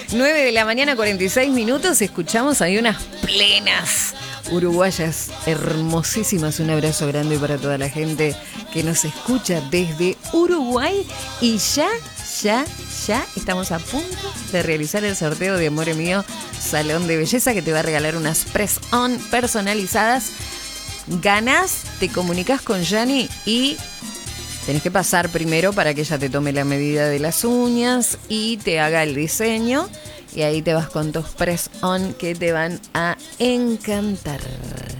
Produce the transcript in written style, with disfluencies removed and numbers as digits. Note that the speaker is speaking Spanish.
9 de la mañana, 46 minutos. Escuchamos ahí unas plenas uruguayas hermosísimas. Un abrazo grande para toda la gente que nos escucha desde Uruguay. Y ya estamos a punto de realizar el sorteo de Amore Mío Salón de Belleza, que te va a regalar unas press-on personalizadas. Ganás, te comunicas con Yani y tenés que pasar primero para que ella te tome la medida de las uñas y te haga el diseño. Y ahí te vas con tus press-on que te van a encantar.